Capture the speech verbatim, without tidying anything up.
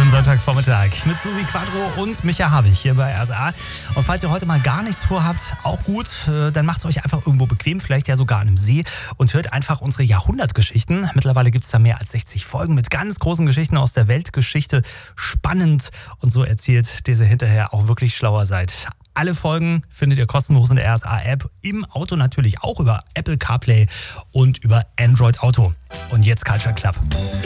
schönen Sonntagvormittag mit Susi Quadro und Micha Habich hier bei R S A. Und falls ihr heute mal gar nichts vorhabt, auch gut, dann macht es euch einfach irgendwo bequem, vielleicht ja sogar an einem See und hört einfach unsere Jahrhundertgeschichten. Mittlerweile gibt es da mehr als sechzig Folgen mit ganz großen Geschichten aus der Weltgeschichte. Spannend und so erzählt, dass ihr hinterher auch wirklich schlauer seid. Alle Folgen findet ihr kostenlos in der R S A-App, im Auto natürlich auch über Apple CarPlay und über Android Auto. Und jetzt Culture Club.